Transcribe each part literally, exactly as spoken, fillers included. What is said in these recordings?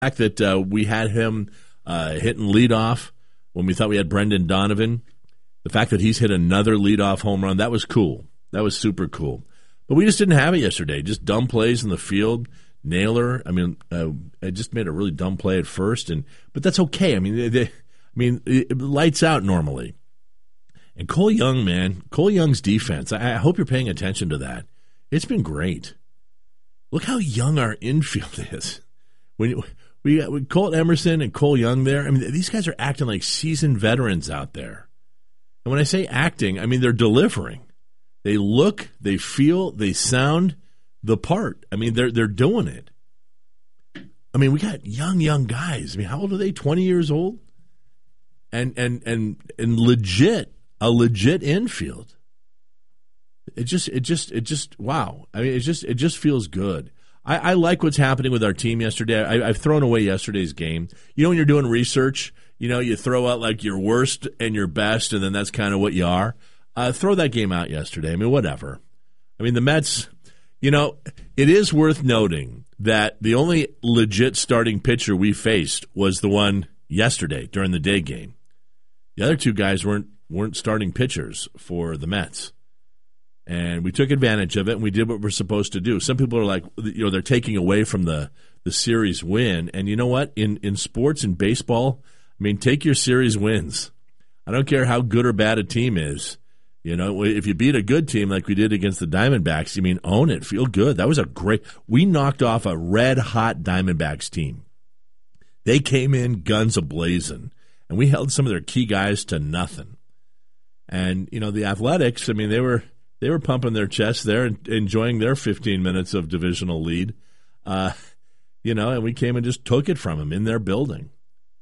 fact that uh, we had him uh, hitting leadoff when we thought we had Brendan Donovan, the fact that he's hit another leadoff home run, that was cool. That was super cool. But we just didn't have it yesterday. Just dumb plays in the field. Naylor, I mean, uh, I just made a really dumb play at first, and but that's okay. I mean, they, they, I mean, it, it lights out normally. And Cole Young, man, Cole Young's defense, I, I hope you're paying attention to that. It's been great. Look how young our infield is. When you, we got with Colt Emerson and Cole Young there, I mean, these guys are acting like seasoned veterans out there. And when I say acting, I mean they're delivering. They look, they feel, they sound the part. I mean, they're they're doing it. I mean, we got young, young guys. I mean, how old are they? twenty years old? And and and and legit, a legit infield. It just it just it just wow. I mean, it just it just feels good. I, I like what's happening with our team yesterday. I, I've thrown away yesterday's game. You know, when you're doing research, you know, you throw out like your worst and your best, and then that's kind of what you are. Uh, throw that game out yesterday. I mean, whatever. I mean, the Mets, you know, it is worth noting that the only legit starting pitcher we faced was the one yesterday during the day game. The other two guys weren't weren't starting pitchers for the Mets. And we took advantage of it, and we did what we're supposed to do. Some people are like, you know, they're taking away from the, the series win. And you know what? In in sports and baseball, I mean, take your series wins. I don't care how good or bad a team is. You know, if you beat a good team like we did against the Diamondbacks, you mean own it, feel good. That was a great – we knocked off a red-hot Diamondbacks team. They came in guns a-blazing, and we held some of their key guys to nothing. And, you know, the Athletics, I mean, they were – They were pumping their chests there and enjoying their fifteen minutes of divisional lead, uh, you know, and we came and just took it from them in their building.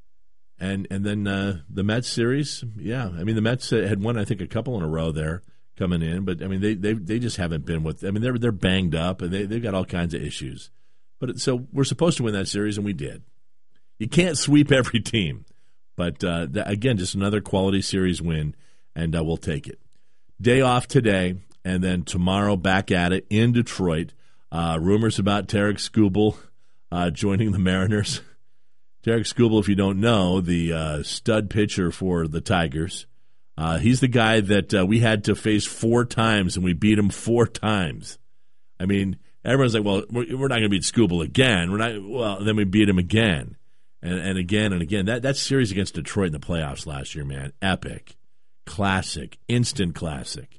And and then uh, the Mets series, yeah, I mean, the Mets had won, I think, a couple in a row there coming in, but I mean, they they they just haven't been with. I mean, they're they're banged up and they they've got all kinds of issues. But so we're supposed to win that series, and we did. You can't sweep every team, but uh, the, again, just another quality series win, and uh, we'll take it. Day off today. And then tomorrow back at it in Detroit. Uh, rumors about Tarik Skubal uh, joining the Mariners. Tarik Skubal, if you don't know, the uh, stud pitcher for the Tigers. Uh, he's the guy that uh, we had to face four times, and we beat him four times. I mean, everyone's like, well, we're, we're not going to beat Skubal again. We're not. Well, then we beat him again and, and again and again. That, that series against Detroit in the playoffs last year, man, epic, classic, instant classic.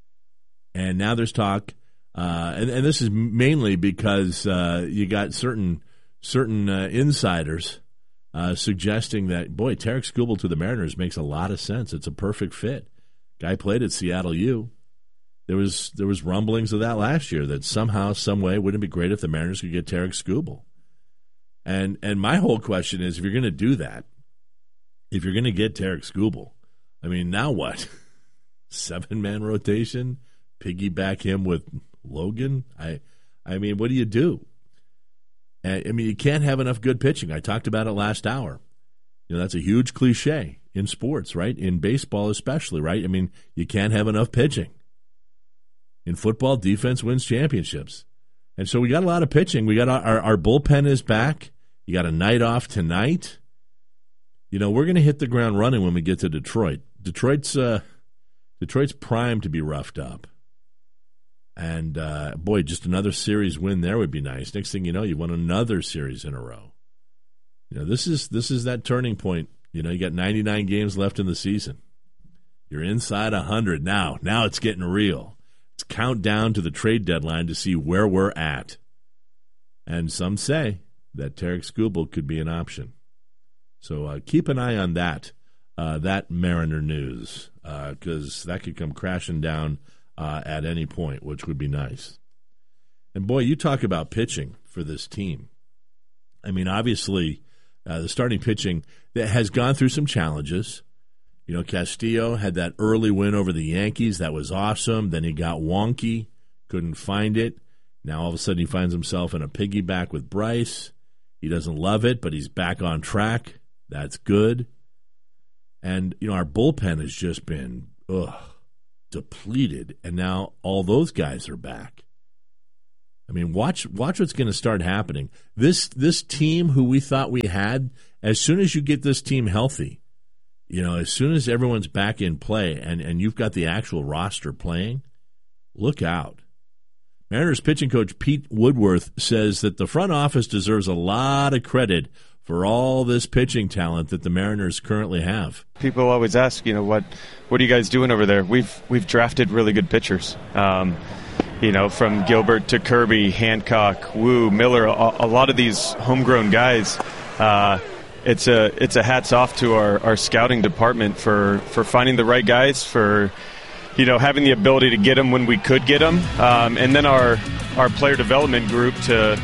And now there's talk, uh, and, and this is mainly because uh, you got certain certain uh, insiders uh, suggesting that, boy, Tarik Skubal to the Mariners makes a lot of sense. It's a perfect fit. Guy played at Seattle U. There was there was rumblings of that last year, that somehow, some way, wouldn't it be great if the Mariners could get Tarik Skubal? And and my whole question is, if you're going to do that, if you're going to get Tarik Skubal, I mean, now what? Seven-man rotation? Piggyback him with Logan? I I mean, what do you do? I mean, you can't have enough good pitching. I talked about it last hour. You know, that's a huge cliche in sports, right? In baseball especially, right? I mean, you can't have enough pitching. In football, defense wins championships. And so we got a lot of pitching. We got our, our bullpen is back. You got a night off tonight. You know, we're going to hit the ground running when we get to Detroit. Detroit's uh, Detroit's primed to be roughed up. And, uh, boy, just another series win there would be nice. Next thing you know, you won another series in a row. You know, this is this is that turning point. You know, you got ninety-nine games left in the season. You're inside one hundred now. Now it's getting real. It's countdown to the trade deadline to see where we're at. And some say that Tarik Skubal could be an option. So uh, keep an eye on that, uh, that Mariner news, because uh, that could come crashing down Uh, at any point, which would be nice. And, boy, you talk about pitching for this team. I mean, obviously, uh, the starting pitching that has gone through some challenges. You know, Castillo had that early win over the Yankees. That was awesome. Then he got wonky, couldn't find it. Now, all of a sudden, he finds himself in a piggyback with Bryce. He doesn't love it, but he's back on track. That's good. And, you know, our bullpen has just been, ugh. depleted, and now all those guys are back. I mean, watch watch what's going to start happening. This this team who we thought we had, as soon as you get this team healthy, you know, as soon as everyone's back in play and, and you've got the actual roster playing, look out. Mariners pitching coach Pete Woodworth says that the front office deserves a lot of credit for all this pitching talent that the Mariners currently have. People always ask, you know, what what are you guys doing over there? We've we've drafted really good pitchers. Um, you know, from Gilbert to Kirby, Hancock, Wu, Miller, a, a lot of these homegrown guys. Uh, it's a it's a hats off to our, our scouting department for, for finding the right guys, for you know having the ability to get them when we could get them, um, and then our our player development group to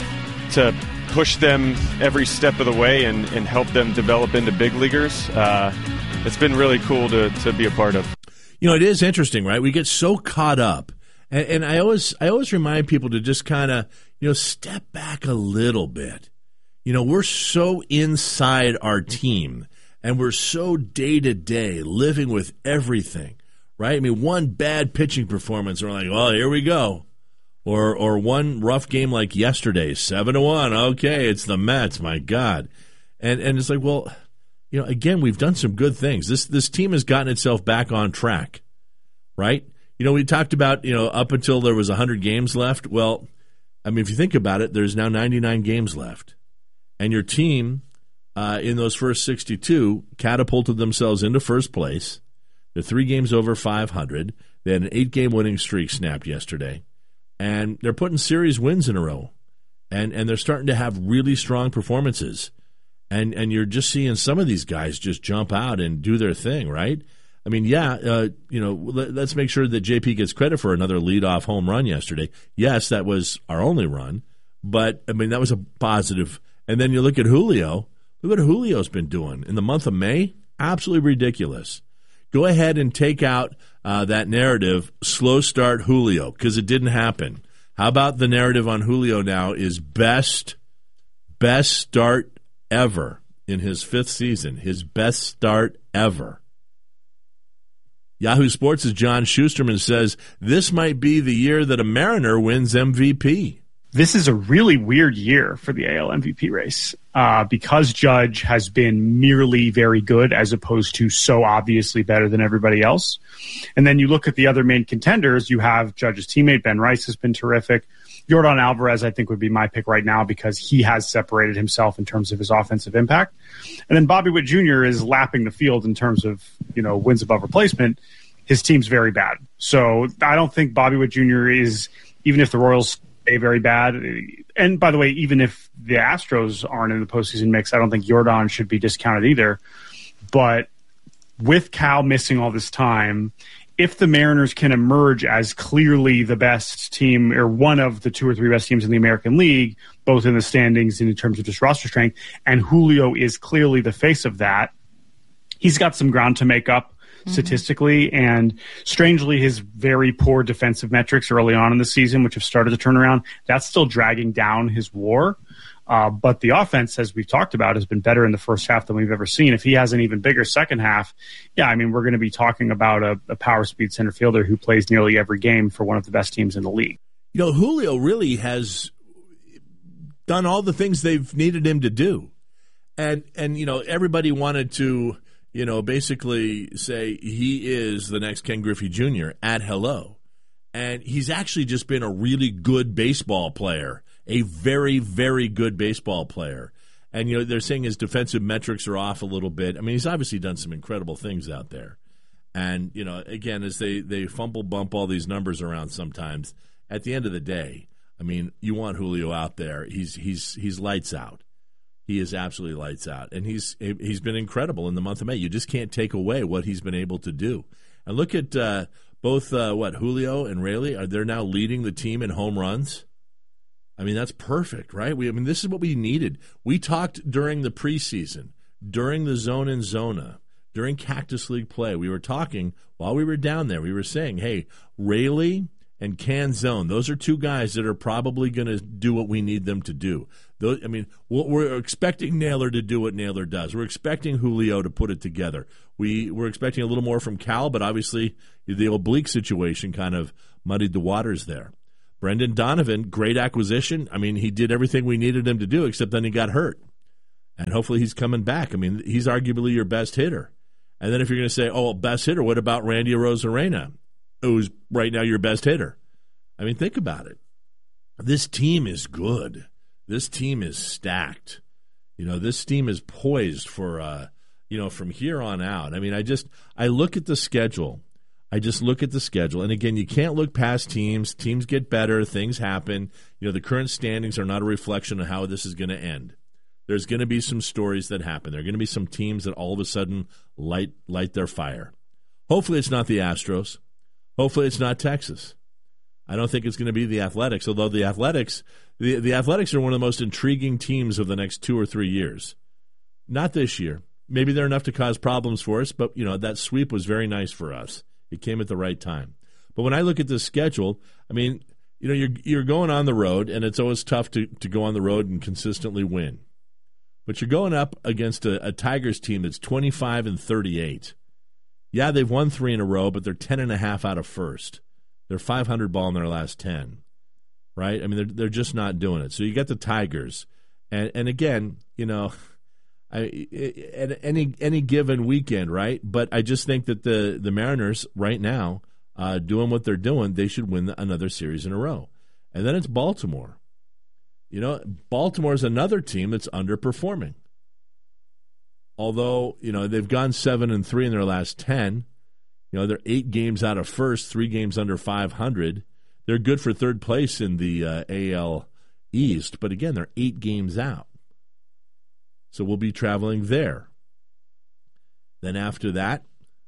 to push them every step of the way and, and help them develop into big leaguers. Uh, it's been really cool to to be a part of. You know, it is interesting, right? We get so caught up. And, and I always I always remind people to just kind of, you know, step back a little bit. You know, we're so inside our team, and we're so day-to-day living with everything, right? I mean, one bad pitching performance, and we're like, well, here we go. Or or one rough game like yesterday, seven to one. Okay, it's the Mets, my God. And and it's like, well, you know, again, we've done some good things. This This team has gotten itself back on track, right? You know, we talked about, you know, up until there was one hundred games left. Well, I mean, if you think about it, there's now ninety-nine games left. And your team, uh, in those first sixty-two, catapulted themselves into first place. They're three games over five hundred. They had an eight-game winning streak snapped yesterday. And they're putting series wins in a row. And and they're starting to have really strong performances. And, and you're just seeing some of these guys just jump out and do their thing, right? I mean, yeah, uh, you know, let, let's make sure that J P gets credit for another leadoff home run yesterday. Yes, that was our only run, but, I mean, that was a positive. And then you look at Julio. Look what Julio's been doing. In the month of May, absolutely ridiculous. Go ahead and take out uh, that narrative, slow start Julio, because it didn't happen. How about the narrative on Julio now is best, best start ever in his fifth season, his best start ever. Yahoo Sports' John Schusterman says this might be the year that a Mariner wins M V P. This is a really weird year for the A L M V P race uh, because Judge has been merely very good as opposed to so obviously better than everybody else. And then you look at the other main contenders. You have Judge's teammate, Ben Rice, has been terrific. Yordan Alvarez, I think, would be my pick right now because he has separated himself in terms of his offensive impact. And then Bobby Witt Junior is lapping the field in terms of, you know, wins above replacement. His team's very bad. So I don't think Bobby Witt Junior is, even if the Royals stay very bad, and by the way, even if the Astros aren't in the postseason mix, I don't think Yordan should be discounted either. But with Cal missing all this time, if the Mariners can emerge as clearly the best team or one of the two or three best teams in the American League, both in the standings and in terms of just roster strength, and Julio is clearly the face of that, he's got some ground to make up mm-hmm. statistically. And strangely, his very poor defensive metrics early on in the season, which have started to turn around, that's still dragging down his WAR. Uh, but the offense, as we've talked about, has been better in the first half than we've ever seen. If he has an even bigger second half, yeah, I mean, we're going to be talking about a, a power speed center fielder who plays nearly every game for one of the best teams in the league. You know, Julio really has done all the things they've needed him to do. And, and you know, everybody wanted to, you know, basically say he is the next Ken Griffey Junior at hello. And he's actually just been a really good baseball player. A very, very good baseball player. And, you know, they're saying his defensive metrics are off a little bit. I mean, he's obviously done some incredible things out there. And, you know, again, as they, they fumble bump all these numbers around sometimes, at the end of the day, I mean, you want Julio out there. He's he's he's lights out. He is absolutely lights out. And he's he's been incredible in the month of May. You just can't take away what he's been able to do. And look at uh, both, uh, what, Julio and Raley. Are they're now leading the team in home runs? I mean, that's perfect, right? We, I mean, this is what we needed. We talked during the preseason, during the Zone and Zona, during Cactus League play. We were talking while we were down there. We were saying, hey, Raley and Canzone, those are two guys that are probably going to do what we need them to do. Those, I mean, we're expecting Naylor to do what Naylor does. We're expecting Julio to put it together. We, we're expecting a little more from Cal, but obviously the oblique situation kind of muddied the waters there. Brendan Donovan, great acquisition. I mean, he did everything we needed him to do, except then he got hurt. And hopefully he's coming back. I mean, he's arguably your best hitter. And then if you're going to say, oh, best hitter, what about Randy Arozarena, who's right now your best hitter? I mean, think about it. This team is good. This team is stacked. You know, this team is poised for, uh, you know, from here on out. I mean, I just, I look at the schedule. I just look at the schedule. And again, you can't look past teams. Teams get better. Things happen. You know, the current standings are not a reflection of how this is going to end. There's going to be some stories that happen. There are going to be some teams that all of a sudden light light their fire. Hopefully it's not the Astros. Hopefully it's not Texas. I don't think it's going to be the Athletics, although the Athletics the, the Athletics are one of the most intriguing teams of the next two or three years. Not this year. Maybe they're enough to cause problems for us, but you know, that sweep was very nice for us. It came at the right time. But when I look at this schedule, I mean, you know, you're you're going on the road, and it's always tough to, to go on the road and consistently win. But you're going up against a, a Tigers team that's twenty-five and thirty-eight. Yeah, they've won three in a row, but they're ten and a half out of first. They're five hundred ball in their last ten, right? I mean, they're they're just not doing it. So you get the Tigers, and and again, you know, I, at any any given weekend, right? But I just think that the the Mariners right now, uh, doing what they're doing, they should win another series in a row, and then it's Baltimore. You know, Baltimore's another team that's underperforming. Although, you know, they've gone seven and three in their last ten. You know, they're eight games out of first, three games under five hundred. They're good for third place in the uh, A L East, but again, they're eight games out. So we'll be traveling there. Then after that,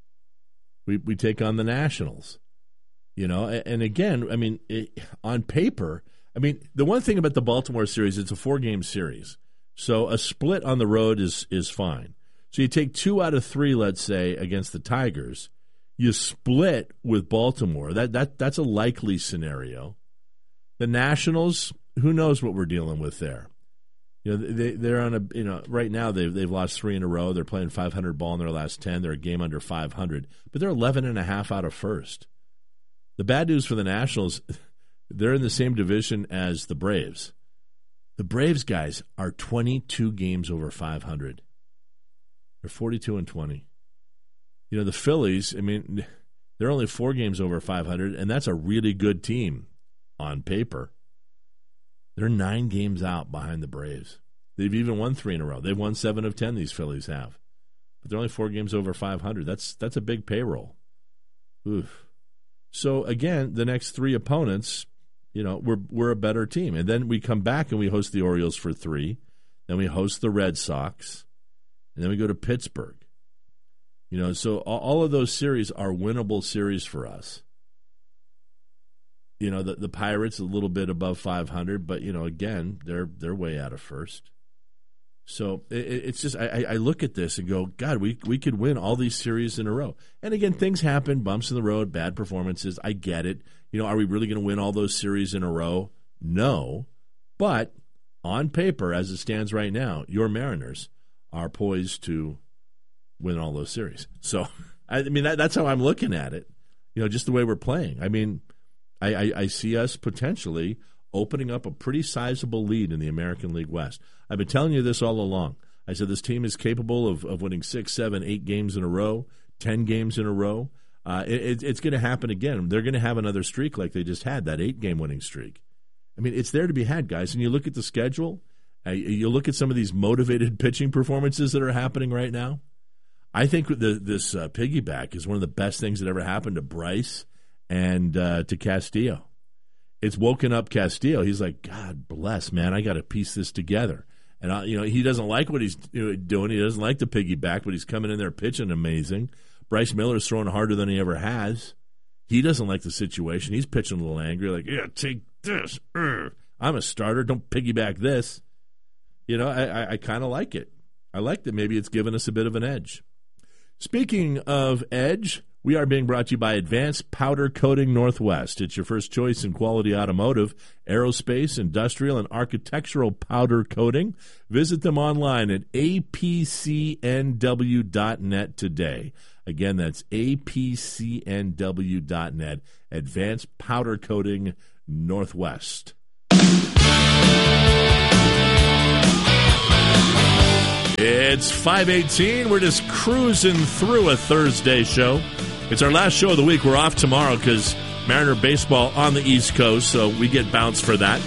we we take on the Nationals. You know, and, and again, I mean, it, on paper, I mean, the one thing about the Baltimore series, it's a four-game series. So a split on the road is is fine. So you take two out of three, let's say, against the Tigers. You split with Baltimore. That that that's a likely scenario. The Nationals, who knows what we're dealing with there? You know, they they're on a you know right now they've they've lost three in a row. They're playing five hundred ball in their last ten. They're a game under five hundred, but they're eleven and a half out of first. The bad news for the Nationals, they're in the same division as the Braves. The Braves guys are twenty-two games over five hundred. They're forty-two and twenty. You know, the Phillies, I mean, they're only four games over five hundred, and that's a really good team on paper. They're nine games out behind the Braves. They've even won three in a row. They've won seven of ten, these Phillies have. But they're only four games over five hundred. That's that's a big payroll. Oof. So, again, the next three opponents, you know, we're we're a better team. And then we come back and we host the Orioles for three. Then we host the Red Sox. And then we go to Pittsburgh. You know, so all of those series are winnable series for us. You know, the the Pirates a little bit above five hundred, but, you know, again, they're they're way out of first. So it, it's just, I, I look at this and go, God, we we could win all these series in a row. And again, things happen, bumps in the road, bad performances. I get it. You know, are we really going to win all those series in a row? No. But on paper, as it stands right now, your Mariners are poised to win all those series. So, I mean, that, that's how I'm looking at it. You know, just the way we're playing. I mean, I, I, I see us potentially opening up a pretty sizable lead in the American League West. I've been telling you this all along. I said this team is capable of, of winning six, seven, eight games in a row, ten games in a row. Uh, it, it's going to happen again. They're going to have another streak like they just had, that eight-game winning streak. I mean, it's there to be had, guys. And you look at the schedule, uh, you look at some of these motivated pitching performances that are happening right now. I think the, this uh, piggyback is one of the best things that ever happened to Bryce and uh, to Castillo. It's woken up Castillo. He's like, God bless, man, I got to piece this together. And, I, you know, he doesn't like what he's doing. He doesn't like the piggyback, but he's coming in there pitching amazing. Bryce Miller's throwing harder than he ever has. He doesn't like the situation. He's pitching a little angry, like, yeah, take this. Urgh. I'm a starter. Don't piggyback this. You know, I, I, I kind of like it. I like that maybe it's given us a bit of an edge. Speaking of edge, we are being brought to you by Advanced Powder Coating Northwest. It's your first choice in quality automotive, aerospace, industrial, and architectural powder coating. Visit them online at A P C N W dot net today. Again, that's A P C N W dot net. Advanced Powder Coating Northwest. It's five eighteen. We're just cruising through a Thursday show. It's our last show of the week. We're off tomorrow because Mariner baseball on the East Coast, so we get bounced for that.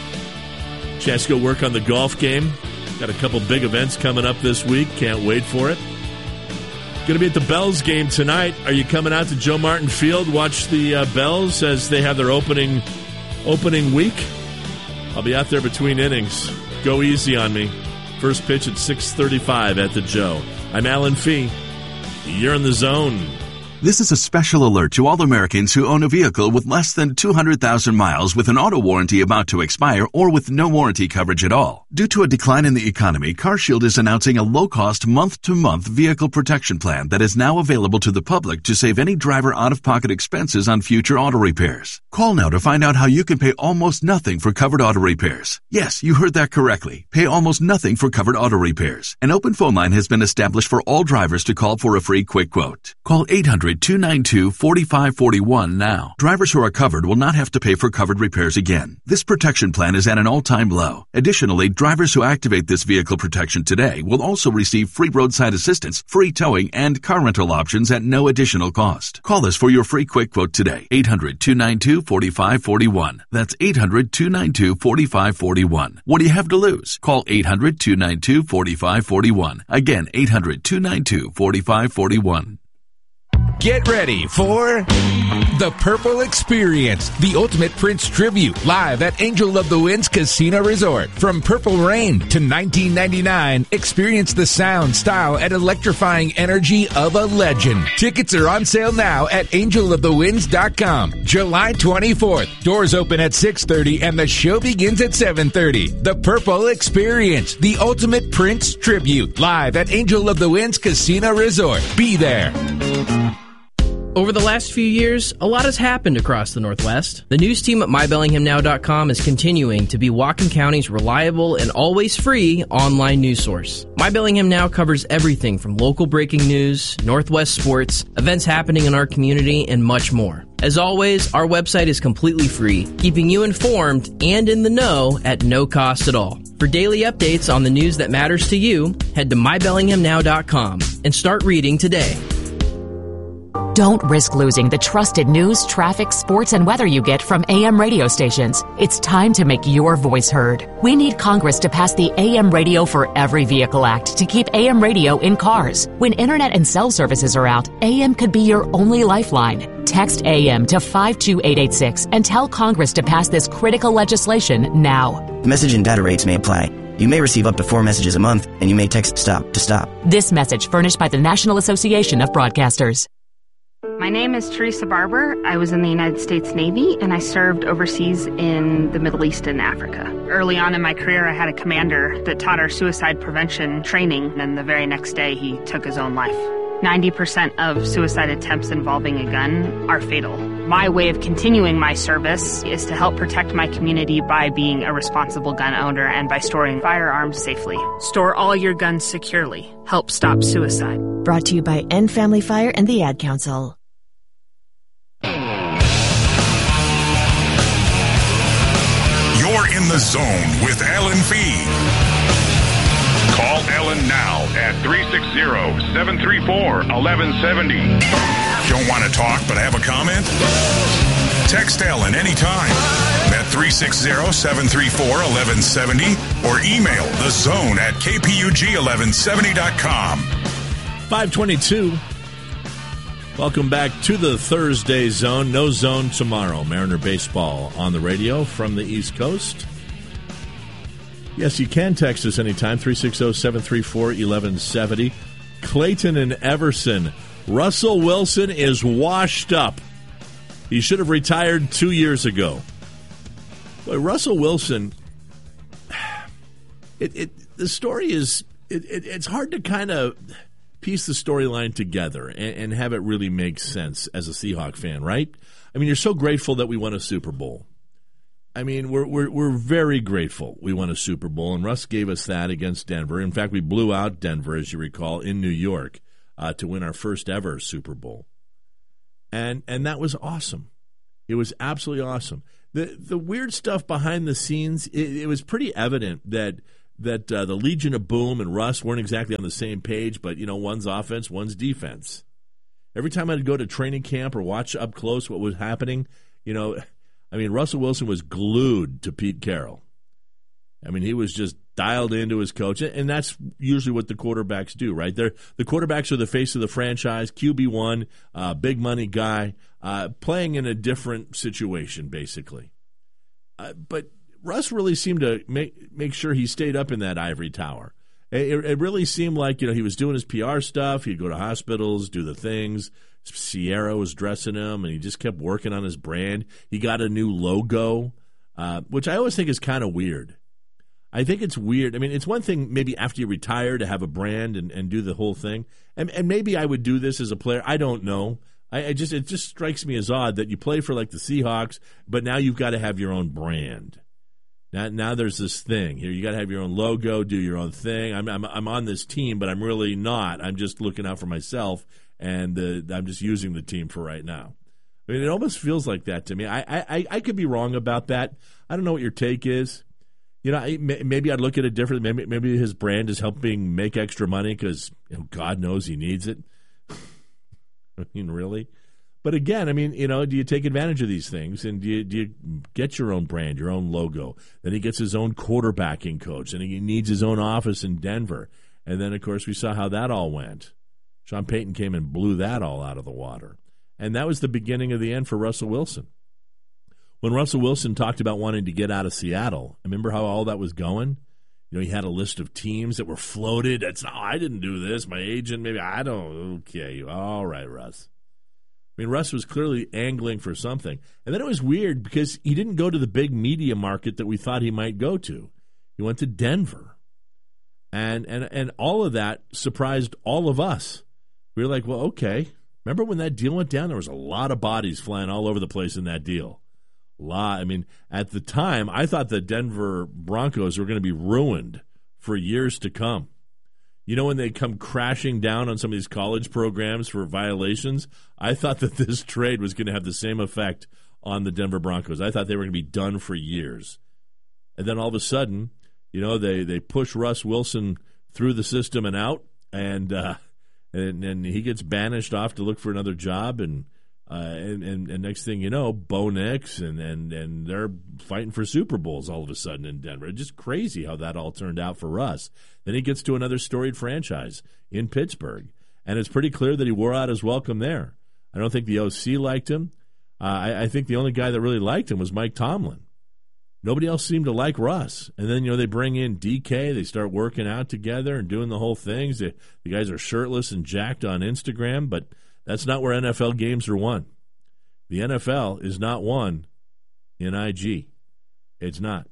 Chance to go work on the golf game. Got a couple big events coming up this week. Can't wait for it. Going to be at the Bells game tonight. Are you coming out to Joe Martin Field? Watch the uh, Bells as they have their opening opening week. I'll be out there between innings. Go easy on me. First pitch at six thirty-five at the Joe. I'm Alan Fee. You're in the zone. This is a special alert to all Americans who own a vehicle with less than two hundred thousand miles with an auto warranty about to expire or with no warranty coverage at all. Due to a decline in the economy, CarShield is announcing a low-cost month-to-month vehicle protection plan that is now available to the public to save any driver out-of-pocket expenses on future auto repairs. Call now to find out how you can pay almost nothing for covered auto repairs. Yes, you heard that correctly. Pay almost nothing for covered auto repairs. An open phone line has been established for all drivers to call for a free quick quote. Call eight hundred, two nine two, four five four one now. Drivers who are covered will not have to pay for covered repairs again. This protection plan is at an all-time low. Additionally, drivers who activate this vehicle protection today will also receive free roadside assistance, free towing, and car rental options at no additional cost. Call us for your free quick quote today. eight hundred, two nine two, four five four one. That's eight hundred, two nine two, four five four one. What do you have to lose? Call eight hundred, two nine two, four five four one. Again, eight hundred, two nine two, four five four one. Get ready for The Purple Experience, the ultimate Prince tribute, live at Angel of the Winds Casino Resort. From Purple Rain to nineteen ninety-nine, experience the sound, style, and electrifying energy of a legend. Tickets are on sale now at angel of the winds dot com. July twenty-fourth. Doors open at six thirty and the show begins at seven thirty. The Purple Experience, the ultimate Prince tribute, live at Angel of the Winds Casino Resort. Be there. Over the last few years, a lot has happened across the Northwest. The news team at my bellingham now dot com is continuing to be Whatcom County's reliable and always free online news source. My Bellingham Now covers everything from local breaking news, Northwest sports, events happening in our community, and much more. As always, our website is completely free, keeping you informed and in the know at no cost at all. For daily updates on the news that matters to you, head to my bellingham now dot com and start reading today. Don't risk losing the trusted news, traffic, sports, and weather you get from A M radio stations. It's time to make your voice heard. We need Congress to pass the A M Radio for Every Vehicle Act to keep A M radio in cars. When internet and cell services are out, A M could be your only lifeline. Text A M to five two eight eight six and tell Congress to pass this critical legislation now. Message and data rates may apply. You may receive up to four messages a month, and you may text STOP to stop. This message furnished by the National Association of Broadcasters. My name is Teresa Barber. I was in the United States Navy, and I served overseas in the Middle East and Africa. Early on in my career, I had a commander that taught our suicide prevention training, and the very next day, he took his own life. ninety percent of suicide attempts involving a gun are fatal. My way of continuing my service is to help protect my community by being a responsible gun owner and by storing firearms safely. Store all your guns securely. Help stop suicide. Brought to you by End Family Fire and the Ad Council. You're in the zone with Alan Fee. Call Ellen now at three six zero, seven three four, one one seven zero. Don't want to talk but have a comment? Text Ellen anytime at three six zero, seven three four, one one seven zero or email the zone at k p u g eleven seventy dot com. five twenty-two. Welcome back to the Thursday Zone. No zone tomorrow. Mariner baseball on the radio from the East Coast. Yes, you can text us anytime, three six zero, seven three four, one one seven zero. Clayton and Everson. Russell Wilson is washed up. He should have retired two years ago. Boy, Russell Wilson, it, it the story is, it, it, it's hard to kind of piece the storyline together and, and have it really make sense as a Seahawk fan, right? I mean, you're so grateful that we won a Super Bowl. I mean, we're we're we're very grateful we won a Super Bowl, and Russ gave us that against Denver. In fact, we blew out Denver, as you recall, in New York uh, to win our first ever Super Bowl, and and that was awesome. It was absolutely awesome. The the weird stuff behind the scenes, it, it was pretty evident that that uh, the Legion of Boom and Russ weren't exactly on the same page, but, you know, one's offense, one's defense. Every time I'd go to training camp or watch up close what was happening, you know, I mean, Russell Wilson was glued to Pete Carroll. I mean, he was just dialed into his coach, and that's usually what the quarterbacks do, right? They're, the quarterbacks are the face of the franchise, Q B one, uh, big money guy, uh, playing in a different situation, basically. Uh, but Russ really seemed to make make sure he stayed up in that ivory tower. It, it really seemed like, you know, he was doing his P R stuff. He'd go to hospitals, do the things. Sierra was dressing him, and he just kept working on his brand. He got a new logo, uh, which I always think is kind of weird. I think it's weird. I mean, it's one thing maybe after you retire to have a brand and, and do the whole thing. And, and maybe I would do this as a player. I don't know. I, I just it just strikes me as odd that you play for like the Seahawks, but now you've got to have your own brand. Now, now there's this thing here. You got to have your own logo, do your own thing. I'm, I'm I'm on this team, but I'm really not. I'm just looking out for myself, and uh, I'm just using the team for right now. I mean, it almost feels like that to me. I I, I could be wrong about that. I don't know what your take is. You know, I, maybe I'd look at it differently. Maybe maybe his brand is helping make extra money because, you know, God knows he needs it. I mean, really? But again, I mean, you know, do you take advantage of these things, and do you, do you get your own brand, your own logo? Then he gets his own quarterbacking coach, and he needs his own office in Denver. And then, of course, we saw how that all went. Sean Payton came and blew that all out of the water. And that was the beginning of the end for Russell Wilson. When Russell Wilson talked about wanting to get out of Seattle, remember how all that was going? You know, he had a list of teams that were floated. That's not, I didn't do this. My agent, maybe, I don't. Okay, all right, Russ. I mean, Russ was clearly angling for something. And then it was weird because he didn't go to the big media market that we thought he might go to. He went to Denver. And and and all of that surprised all of us. We were like, well, okay. Remember when that deal went down? There was a lot of bodies flying all over the place in that deal. A lot. I mean, at the time, I thought the Denver Broncos were going to be ruined for years to come. You know, when they come crashing down on some of these college programs for violations, I thought that this trade was going to have the same effect on the Denver Broncos. I thought they were going to be done for years. And then all of a sudden, you know, they, they push Russ Wilson through the system and out, and uh, and, and he gets banished off to look for another job, and uh, and, and, and next thing you know, Bo Nix, and, and, and they're fighting for Super Bowls all of a sudden in Denver. It's just crazy how that all turned out for Russ. Then he gets to another storied franchise in Pittsburgh, and it's pretty clear that he wore out his welcome there. I don't think the O C liked him. Uh, I, I think the only guy that really liked him was Mike Tomlin. Nobody else seemed to like Russ. And then, you know, they bring in D K. They start working out together and doing the whole things. The, the guys are shirtless and jacked on Instagram, but that's not where N F L games are won. The N F L is not won in I G. It's not.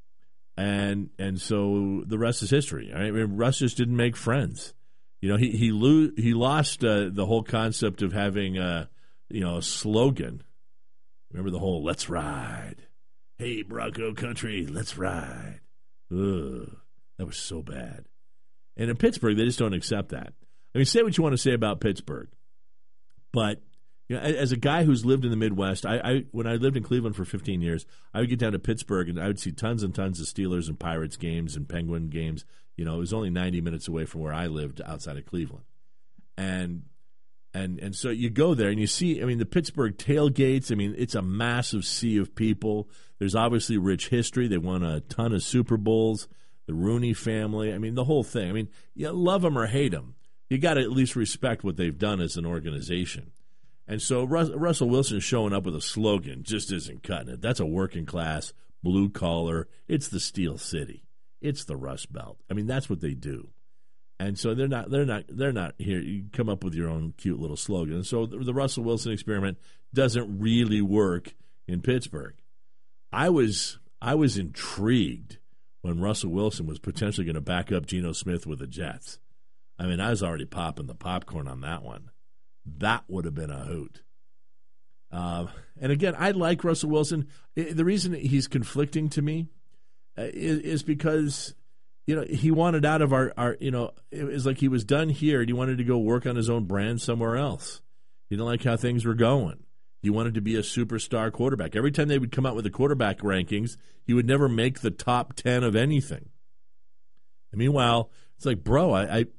And and so the rest is history. I mean, Russ just didn't make friends. You know, he he lo- he lost uh, the whole concept of having a, you know, a slogan. Remember the whole "Let's ride." Hey, Bronco country, let's ride. Ugh, that was so bad. And in Pittsburgh, they just don't accept that. I mean, say what you want to say about Pittsburgh, but you know, as a guy who's lived in the Midwest, I, I when I lived in Cleveland for fifteen years, I would get down to Pittsburgh and I would see tons and tons of Steelers and Pirates games and Penguin games. You know, it was only ninety minutes away from where I lived outside of Cleveland, and. And and so you go there and you see, I mean, the Pittsburgh tailgates, I mean, it's a massive sea of people. There's obviously rich history. They won a ton of Super Bowls, the Rooney family. I mean, the whole thing. I mean, you love them or hate them. You got to at least respect what they've done as an organization. And so Rus- Russell Wilson showing up with a slogan just isn't cutting it. That's a working class, blue collar. It's the Steel City. It's the Rust Belt. I mean, that's what they do. And so they're not they're not they're not here. You come up with your own cute little slogan. And so the, the Russell Wilson experiment doesn't really work in Pittsburgh. I was I was intrigued when Russell Wilson was potentially going to back up Geno Smith with the Jets. I mean, I was already popping the popcorn on that one. That would have been a hoot. Uh, and again, I like Russell Wilson. The reason he's conflicting to me uh, is, is because. You know, he wanted out of our, our, you know, it was like he was done here and he wanted to go work on his own brand somewhere else. He didn't like how things were going. he wanted to be a superstar quarterback. Every time they would come out with the quarterback rankings, he would never make the top ten of anything. And meanwhile, it's like, bro, I, I